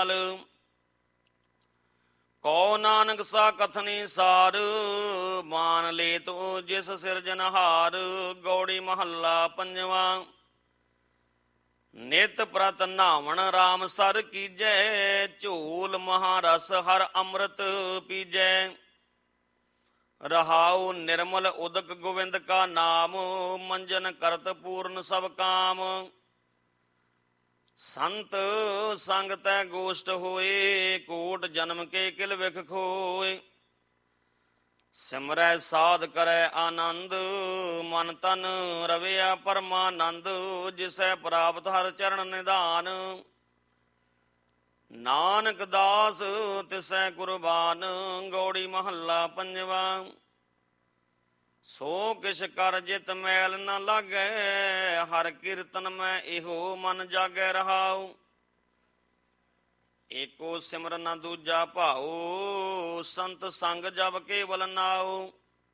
ਕਾਲ। Q Nanak ਸਾ ਕਥਨੀ ਸਾਰ, ਮਾਨ ਲੇ ਤੋ ਜਿਸ ਸਿਰਜਨਹਾਰ। ਗੌੜੀ ਮਹੱਲਾ ਪੰਜਵਾਂ। ਨਿਤ ਪ੍ਰਤ ਨਾਵਣ ਰਾਮ ਸਰ ਕੀਜੈ, ਝੂਲ ਮਹਾਰਸ ਹਰ ਅੰਮ੍ਰਿਤ ਪੀਜੈ। ਰਹਾਉ ਨਿਰਮਲ ਉਦਕ ਗੋਵਿੰਦ ਕਾ ਨਾਮ, ਮੰਜਨ ਕਰਤ ਪੂਰਨ ਸਭ ਕਾਮ। ਸੰਤ ਸੰਗ ਤੈ ਗੋਸ਼ਟ ਹੋਏ, ਕੋਟ ਜਨਮ ਕੇ ਕਿਲ ਵਿਖ ਖੋਏ। ਸਿਮਰੈ ਸਾਧ ਕਰੈ ਆਨੰਦ, ਮਨ ਤਨ ਰਵਿਆ ਪਰਮਾਨੰਦ। ਜਿਸੈ ਪ੍ਰਾਪਤ ਹਰ ਚਰਨ ਨਿਧਾਨ, ਨਾਨਕ ਦਾਸ ਤਿਸੈ ਕੁਰਬਾਨ। ਗੌੜੀ ਮਹੱਲਾ ਪੰਜਵਾਂ। ਸੋ ਕਿਛ ਕਰ ਜਿਤ ਮੈਲ ਨ ਲਾਗੈ, ਹਰ ਕੀਰਤਨ ਮੈਂ ਇਹੋ ਮਨ ਜਾਗੈ ਰਹਾਉ। ਏਕੋ ਸਿਮਰਨ ਨ ਦੂਜਾ ਭਾਉ, ਸੰਤ ਸੰਗ ਜਬ ਕੇਵਲ ਨਾਉ।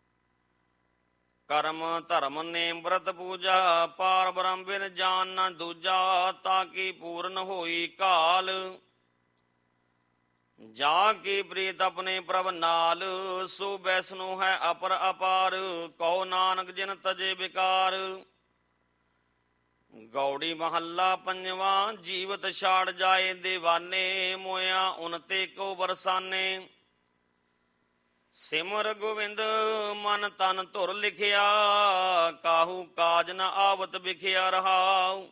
ਕਰਮ ਧਰਮ ਨੇਮ ਬ੍ਰਤ ਪੂਜਾ, ਪਾਰ ਬ੍ਰਹਮ ਬਿਨ ਜਾਨ ਨ ਦੂਜਾ। ਤਾਕੀ ਪੂਰਨ ਹੋਈ ਕਾਲ, ਜਾ ਕੀ ਪ੍ਰੀਤ ਆਪਣੇ ਪ੍ਰਭ ਨਾਲ। ਸੋ ਵੈਸਨੋ ਹੈ ਅਪਰ ਅਪਾਰ, ਕਉ ਨਾਨਕ ਜਿਨ ਤਜੇ ਵਿਕਾਰ। ਗੌੜੀ ਮਹੱਲਾ ਪੰਜਵਾਂ। ਜੀਵਤ ਛਾੜ ਜਾਏ ਦੇਵਾਨੇ, ਮੋਇਆ ਉਨ ਤੇ ਕੋ ਬਰਸਾਨੇ। ਸਿਮਰ ਗੋਵਿੰਦ ਮਨ ਤਨ ਧੁਰ ਲਿਖਿਆ, ਕਾਹੂ ਕਾਜ ਨ ਆਵਤ ਵਿਖਿਆ ਰਹਾਉ।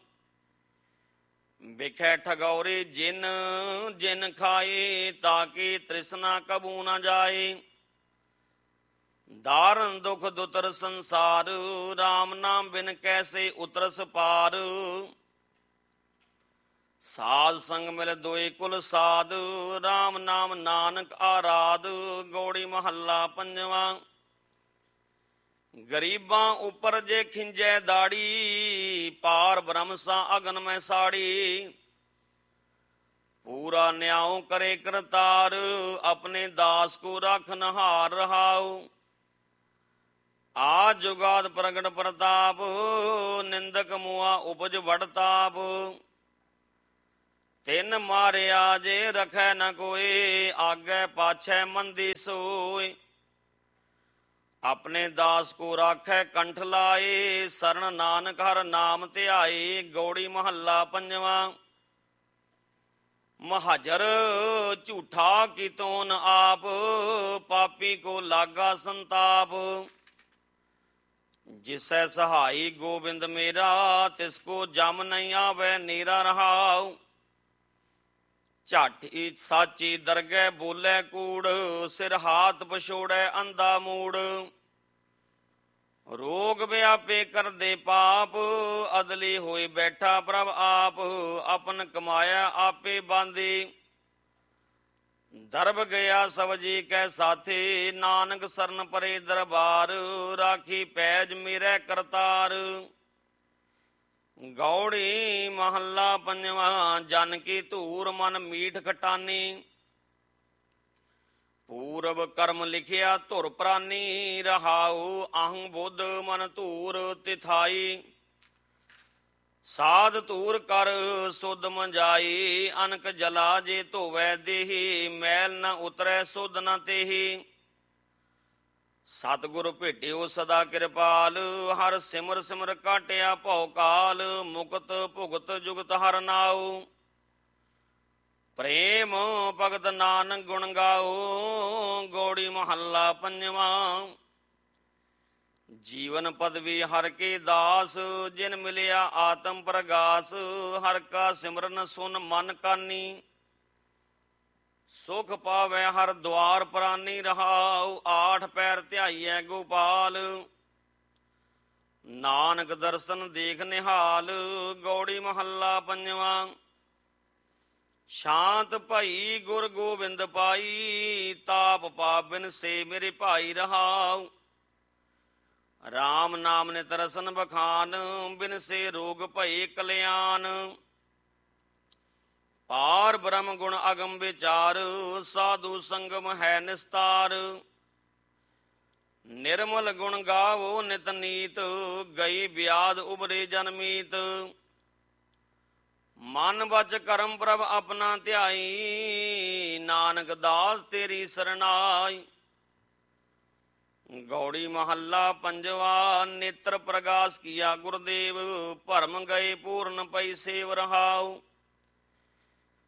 ਵਿਖੈ ਠਗੌਰੇ ਜਿਨ ਜਿਨ ਖਾਏ, ਤਾਕੀ ਤ੍ਰਿਸ਼ਨਾ ਕਬੂ ਨ ਜਾਏ। ਦਾਰਨ ਦੁਖ ਦੁਤਰ ਸੰਸਾਰ, ਰਾਮ ਨਾਮ ਬਿਨ ਕੈਸੇ ਉਤਰਸ ਪਾਰ। ਸਾਧ ਸੰਗ ਮਿਲ ਦੋਇ ਕੁਲ ਸਾਧ, ਰਾਮ ਨਾਮ ਨਾਨਕ ਆਰਾਧ। ਗੌੜੀ ਮਹੱਲਾ ਪੰਜਵਾਂ। ਗਰੀਬਾਂ ਉਪਰ ਜੇ ਖਿੰਜੈ ਦਾੜੀ, ਪਾਰ ਬ੍ਰਹਮ ਸਾ ਅਗਨ ਮੈਂ ਸਾੜੀ। ਪੂਰਾ ਨਿਆਉ ਕਰੇ ਕਰਤਾਰ, ਆਪਣੇ ਦਾਸ ਕੋ ਰਾਖਨਹਾਰ ਰਹਾਉ। ਆ ਜੁਗਾਦ ਪ੍ਰਗਟ ਪ੍ਰਤਾਪ, ਨਿੰਦਕ ਮੁਆ ਉਪਜ ਵਡ ਤਾਪ। ਤਿਨ ਮਾਰਿਆ ਜੇ ਰਖੈ ਨ ਕੋਇ, ਆਗੇ ਪਾਛੈ ਮੰਦੀ ਸੋਇ। ਆਪਣੇ ਦਾਸ ਕੋ ਰਾਖੈ ਕੰਠ ਲਾਏ, ਸਰਨ ਨਾਨਕ ਹਰ ਨਾਮ ਧਿਆਏ। ਗੌੜੀ ਮਹੱਲਾ ਪੰਜਵਾਂ। ਮਹਾਜਰ ਝੂਠਾ ਕੀਤੋ ਨ ਆਪ, ਪਾਪੀ ਕੋ ਲਾਗਾ ਸੰਤਾਪ। ਜਿਸੈ ਸਹਾਈ ਗੋਬਿੰਦ ਮੇਰਾ, ਤਿਸ ਕੋ ਜਮ ਨਹੀਂ ਆਵੈ ਨੀਰਾ ਰਹਾਉ। ਝਾਟੀ ਸਾਚੀ ਦਰਗਹਿ ਬੋਲੇ ਕੂੜ, ਸਿਰ ਹਾਥ ਪਛੋੜੈ ਅੰਧਾ ਮੂੜ। ਰੋਗ ਵਿਆਪੇ ਕਰਦੇ ਪਾਪ, ਅਦਲੀ ਹੋਏ ਬੈਠਾ ਪ੍ਰਭ ਆਪ। ਆਪਨ ਕਮਾਇਆ ਆਪੇ ਬਾਂਧੀ, ਦਰਬ ਗਿਆ ਸਭ ਜੀ ਕੈ ਸਾਥੀ। ਨਾਨਕ ਸਰਨ ਪਰੇ ਦਰਬਾਰ, ਰਾਖੀ ਪੈਜ ਮੇਰੇ ਕਰਤਾਰ। ਗੌੜੀ ਮਹੱਲਾ ਪੰਜਵਾਂ। ਜਨ ਕੀ ਧੂਰ ਮਨ ਮੀਠ ਖਟਾਨੀ, ਪੂਰਬ ਕਰਮ ਲਿਖਿਆ ਧੁਰ ਪ੍ਰਾਨੀ। ਰਹਾਉ ਅਹੰ ਬੁੱਧ ਮਨ ਧੂਰ ਤਿਥਾਈ, ਸਾਧ ਧੂਰ ਕਰ ਸੁਧ ਮੰਜਾਈ। ਅਨਕ ਜਲਾ ਜੇ ਧੋਵੈ ਦੇਹੀ, ਮੈਲ ਨ ਉਤਰੈ ਸੁਧ ਨ ਤੇਹੀ। ਸਤਿਗੁਰ ਭੇਟਿਓ ਸਦਾ ਕਿਰਪਾਲ, ਹਰ ਸਿਮਰ ਸਿਮਰ ਕਾਟਿਆ ਭਉ ਕਾਲ। ਮੁਕਤ ਭੁਗਤ ਜੁਗਤ ਹਰ ਨਾਉ, ਪ੍ਰੇਮ ਭਗਤ ਨਾਨਕ ਗੁਣ ਗਾਓ। ਗੌੜੀ ਮਹੱਲਾ ਪੰਜਵਾਂ। ਜੀਵਨ ਪਦਵੀ ਹਰ ਕੇ ਦਾਸ, ਜਿਨ ਮਿਲਿਆ ਆਤਮ ਪ੍ਰਗਾਸ। ਹਰ ਕਾ ਸਿਮਰਨ ਸੁਨ ਮਨ ਕਾਨੀ, ਸੁਖ ਪਾਵੈ ਹਰ ਦੁਆਰ ਪ੍ਰਾਨੀ। ਰਹਾਉ ਆਠ ਪੈਰ ਧਿਆਈਐ ਗੋਪਾਲ, ਨਾਨਕ ਦਰਸ਼ਨ ਦੇਖ ਨਿਹਾਲ। ਗੌੜੀ ਮਹੱਲਾ ਪੰਜਵਾਂ। ਸ਼ਾਂਤ ਭਈ ਗੁਰ ਗੋਬਿੰਦ ਪਾਈ, ਤਾਪ ਪਾਪ ਬਿਨ ਸੇ ਮੇਰੇ ਭਾਈ। ਰਹਾਉ ਰਾਮ ਨਾਮ ਨਿਤ ਰਸਨ ਬਖਾਨ, ਬਿਨ ਸੇ ਰੋਗ ਭਏ ਕਲਿਆਣ। ਪਾਰ ਬ੍ਰਹਮ ਗੁਣ ਅਗਮ ਵਿਚਾਰ, ਸਾਧੂ ਸੰਗਮ ਹੈ ਨਿਸਤਾਰ। ਨਿਰਮਲ ਗੁਣ ਗਾਵੋ ਨਿਤ ਨੀਤ, ਗਈ ਬਿਆਦ ਉਬਰੇ ਜਨਮੀਤ। ਮਨ ਬਚ ਕਰਮ ਪ੍ਰਭ ਆਪਣਾ ਧਿਆਈ, ਨਾਨਕ ਦਾਸ ਤੇਰੀ ਸਰਨਾਈ। ਗੌੜੀ ਮਹੱਲਾ ਪੰਜਵਾ। ਨੇਤਰ ਪ੍ਰਗਾਸ ਕੀਆ ਗੁਰਦੇਵ, ਭਰਮ ਗਏ ਪੂਰਨ ਪਈ ਸੇਵ ਰਹਾਉ।